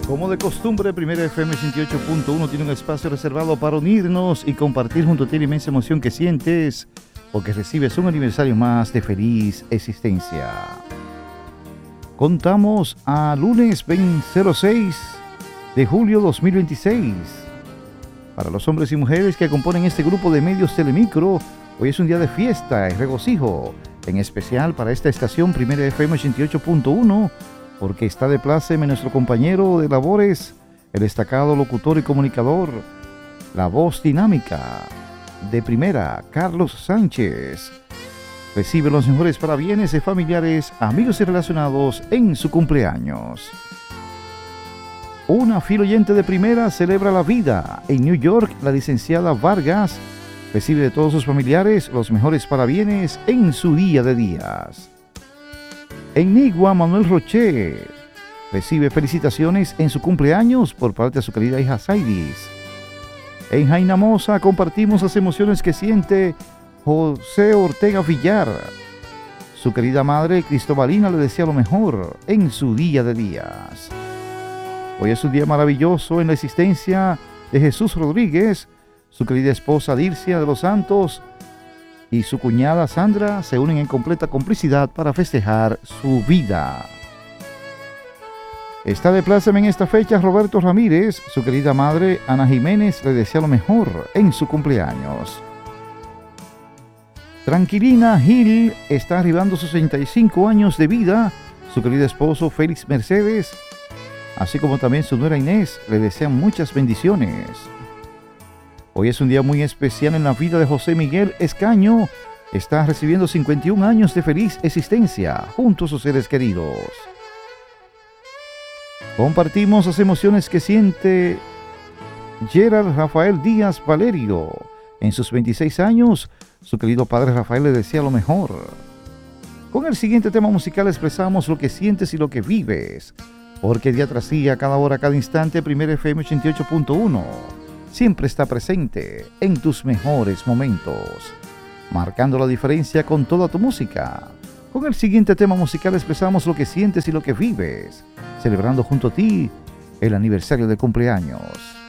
Como de costumbre, Primera FM 88.1 tiene un espacio reservado para unirnos y compartir junto a ti la inmensa emoción que sientes porque recibes un aniversario más de feliz existencia. Contamos a lunes 06 de julio 2026. Para los hombres y mujeres que componen este grupo de medios Telemicro, hoy es un día de fiesta y regocijo, en especial para esta estación Primera FM 88.1, porque está de pláceme nuestro compañero de labores, el destacado locutor y comunicador, la voz dinámica de Primera, Carlos Sánchez. Recibe los mejores parabienes de familiares, amigos y relacionados en su cumpleaños. Una fiel oyente de Primera celebra la vida. En New York, la licenciada Vargas recibe de todos sus familiares los mejores parabienes en su día de días. En Nigua, Manuel Roché recibe felicitaciones en su cumpleaños por parte de su querida hija Zaidis. En Jainamosa compartimos las emociones que siente José Ortega Villar. Su querida madre Cristobalina le desea lo mejor en su día de días. Hoy es un día maravilloso en la existencia de Jesús Rodríguez. Su querida esposa Dircia de los Santos y su cuñada Sandra se unen en completa complicidad para festejar su vida. Está de pláceme en esta fecha Roberto Ramírez. Su querida madre Ana Jiménez le desea lo mejor en su cumpleaños. Tranquilina Gil está arribando sus 65 años de vida. Su querido esposo Félix Mercedes, así como también su nuera Inés, le desean muchas bendiciones. Hoy es un día muy especial en la vida de José Miguel Escaño. Está recibiendo 51 años de feliz existencia junto a sus seres queridos. Compartimos las emociones que siente Gerald Rafael Díaz Valerio. En sus 26 años, su querido padre Rafael le desea lo mejor. Con el siguiente tema musical expresamos lo que sientes y lo que vives, porque día tras día, cada hora, cada instante, Primera FM 88.1 siempre está presente en tus mejores momentos, marcando la diferencia con toda tu música. Con el siguiente tema musical expresamos lo que sientes y lo que vives, celebrando junto a ti el aniversario de cumpleaños.